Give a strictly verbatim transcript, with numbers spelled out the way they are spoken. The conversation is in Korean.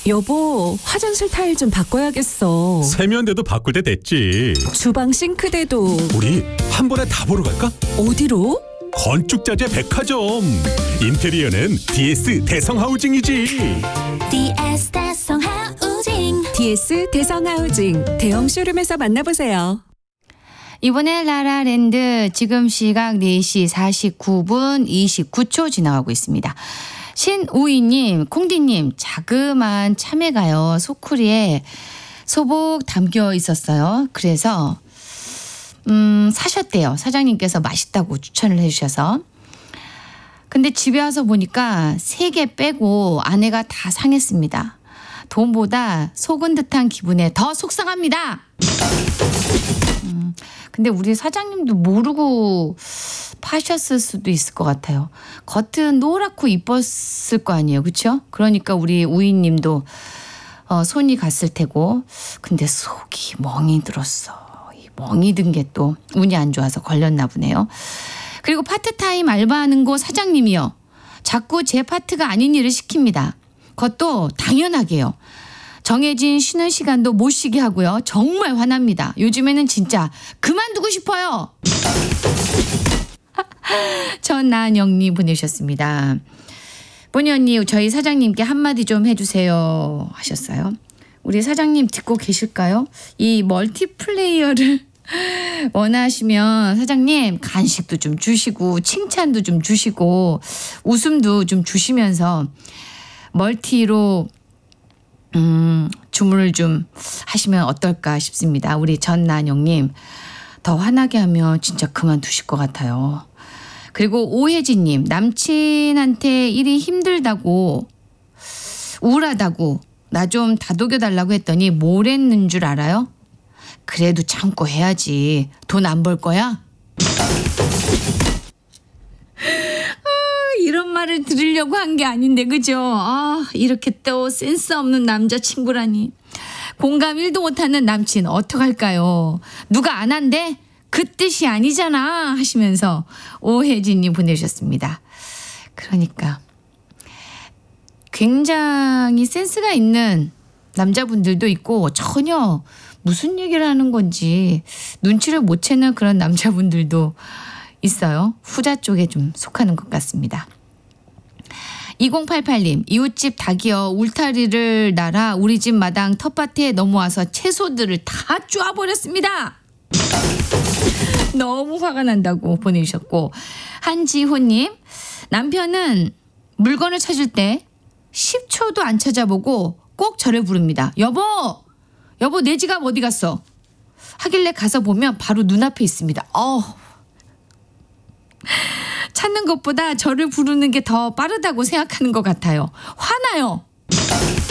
여보, 화장실 타일 좀 바꿔야겠어. 세면대도 바꿀 때 됐지. 주방 싱크대도. 우리 한 번에 다 보러 갈까? 어디로? 건축자재 백화점. 인테리어는 디에스 대성하우징이지. 디에스 대성하우징. 디에스 대성하우징 대형 쇼룸에서 만나보세요. 이번에 라라랜드 지금 시각 네 시 사십구 분 이십구 초 지나가고 있습니다. 신우희님, 콩디님, 자그만 참외가요 소쿠리에 소복 담겨 있었어요. 그래서 음, 사셨대요. 사장님께서 맛있다고 추천을 해주셔서. 근데 집에 와서 보니까 세 개 빼고 안에가 다 상했습니다. 돈보다 속은 듯한 기분에 더 속상합니다. 음, 근데 우리 사장님도 모르고 파셨을 수도 있을 것 같아요. 겉은 노랗고 이뻤을 거 아니에요. 그렇죠? 그러니까 우리 우희님도 어, 손이 갔을 테고. 근데 속이 멍이 들었어. 이 멍이 든 게 또 운이 안 좋아서 걸렸나 보네요. 그리고 파트타임 알바하는 곳 사장님이요. 자꾸 제 파트가 아닌 일을 시킵니다. 그것도 당연하게요. 정해진 쉬는 시간도 못 쉬게 하고요. 정말 화납니다. 요즘에는 진짜 그만두고 싶어요. 전나영님 보내셨습니다. 본의 언니 저희 사장님께 한마디 좀 해주세요 하셨어요. 우리 사장님 듣고 계실까요? 이 멀티플레이어를 원하시면 사장님 간식도 좀 주시고 칭찬도 좀 주시고 웃음도 좀 주시면서 멀티로 음, 주문을 좀 하시면 어떨까 싶습니다. 우리 전난영님 더 화나게 하면 진짜 그만두실 것 같아요. 그리고 오혜진님, 남친한테 일이 힘들다고 우울하다고 나 좀 다독여달라고 했더니 뭘 했는 줄 알아요? 그래도 참고 해야지. 돈 안 벌 거야? 이런 말을 들으려고 한 게 아닌데 그죠? 아, 이렇게 또 센스 없는 남자친구라니. 공감 일도 못하는 남친 어떡할까요? 누가 안 한대? 그 뜻이 아니잖아 하시면서 오혜진님 보내주셨습니다. 그러니까 굉장히 센스가 있는 남자분들도 있고 전혀 무슨 얘기를 하는 건지 눈치를 못 채는 그런 남자분들도 있어요. 후자 쪽에 좀 속하는 것 같습니다. 이공팔팔님, 이웃집 닭이요 울타리를 날아 우리 집 마당 텃밭에 넘어와서 채소들을 다 쪼아버렸습니다. 너무 화가 난다고 보내주셨고, 한지호님, 남편은 물건을 찾을 때 십 초도 안 찾아보고 꼭 저를 부릅니다. 여보, 여보 내 지갑 어디 갔어? 하길래 가서 보면 바로 눈앞에 있습니다. 어. 찾는 것보다 저를 부르는 게 더 빠르다고 생각하는 것 같아요. 화나요.